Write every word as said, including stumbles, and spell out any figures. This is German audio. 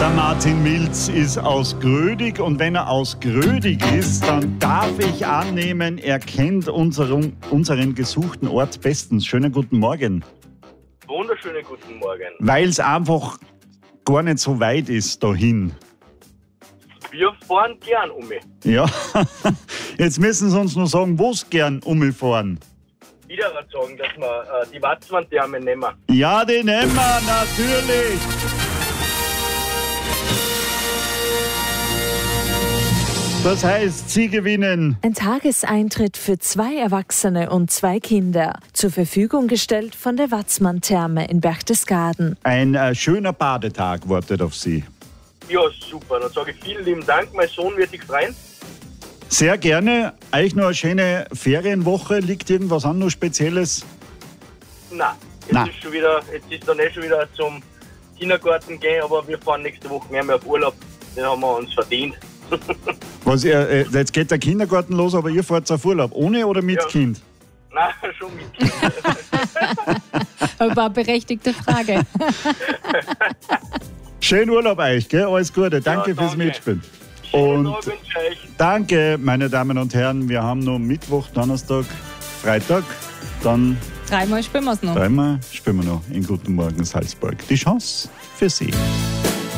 Der Martin Milz ist aus Grödig und wenn er aus Grödig ist, dann darf ich annehmen, er kennt unseren, unseren gesuchten Ort bestens. Schönen guten Morgen. Wunderschönen guten Morgen. Weil es einfach gar nicht so weit ist dahin. Wir fahren gern um mich. Ja, jetzt müssen Sie uns nur sagen, wo Sie gern umfahren. Wieder sagen, dass wir äh, die Watzmann-Therme nehmen. Ja, die nehmen wir, natürlich. Das heißt, Sie gewinnen Ein Tageseintritt für zwei Erwachsene und zwei Kinder. Zur Verfügung gestellt von der Watzmann-Therme in Berchtesgaden. ein äh, schöner Badetag wartet auf Sie. Ja, super. Dann sage ich vielen lieben Dank. Mein Sohn wird sich freuen. Sehr gerne. Euch noch eine schöne Ferienwoche. Liegt irgendwas an, noch Spezielles? Nein, jetzt Nein. ist schon wieder, jetzt ist dann eh schon wieder zum Kindergarten gehen, aber wir fahren nächste Woche mehr, mehr auf Urlaub. Den haben wir uns verdient. Was, ihr, äh, jetzt geht der Kindergarten los, aber ihr fahrt auf Urlaub. Ohne oder mit Ja. Kind? Nein, schon mit Kind. Aber berechtigte Frage. Schönen Urlaub euch, gell? Alles Gute. Danke Ja, fürs danke. Mitspielen. Schönen Und Tag wünsche ich euch. danke, meine Damen und Herren. Wir haben noch Mittwoch, Donnerstag, Freitag. Dann Dreimal spielen wir es noch. dreimal spielen wir noch in Guten Morgen Salzburg. Die Chance für Sie.